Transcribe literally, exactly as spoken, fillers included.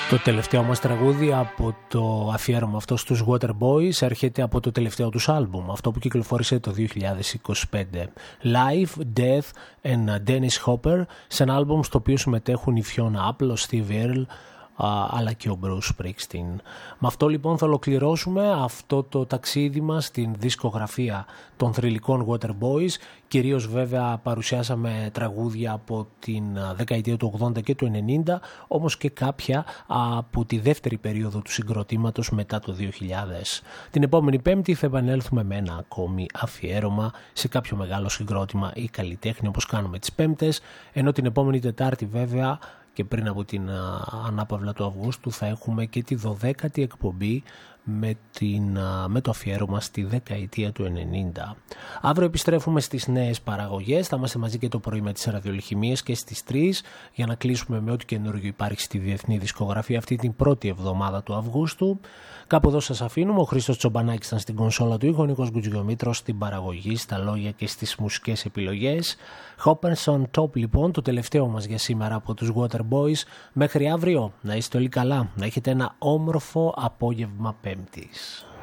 Το τελευταίο μας τραγούδι από το αφιέρωμα αυτό στους Waterboys έρχεται από το τελευταίο τους άλμπουμ, αυτό που κυκλοφόρησε το δύο χιλιάδες είκοσι πέντε. Life, Death and Dennis Hopper, σε ένα άλμπουμ στο οποίο συμμετέχουν η Fiona Apple, ο Steve Earle, αλλά και ο Bruce Springsteen. Με αυτό λοιπόν θα ολοκληρώσουμε αυτό το ταξίδι μας στην δισκογραφία των θρυλικών Waterboys. Κυρίως βέβαια παρουσιάσαμε τραγούδια από την δεκαετία του ογδόντα και του ενενήντα, όμως και κάποια από τη δεύτερη περίοδο του συγκροτήματος μετά το δύο χιλιάδες. Την επόμενη Πέμπτη θα επανέλθουμε με ένα ακόμη αφιέρωμα σε κάποιο μεγάλο συγκρότημα ή καλλιτέχνη, όπως κάνουμε τις Πέμπτες, ενώ την επόμενη Τετάρτη βέβαια και πριν από την α, ανάπαυλα του Αυγούστου θα έχουμε και τη δωδέκατη εκπομπή με, την, α, με το αφιέρωμα στη δεκαετία του ενενήντα. Αύριο επιστρέφουμε στις νέες παραγωγές, θα είμαστε μαζί και το πρωί με τις ραδιολιχημίες και στις τρεις για να κλείσουμε με ό,τι καινούργιο υπάρχει στη διεθνή δισκογραφία αυτή την πρώτη εβδομάδα του Αυγούστου. Κάπου εδώ σας αφήνουμε, ο Χρήστος Τσομπανάκης ήταν στην κονσόλα του ήχου, ο Νίκος Γκουτζιομήτρος στην παραγωγή, στα λόγια και στις μουσικές επιλογές. Hoppers on Top λοιπόν, το τελευταίο μας για σήμερα από τους Waterboys. Μέχρι αύριο, να είστε όλοι καλά, να έχετε ένα όμορφο απόγευμα Πέμπτης.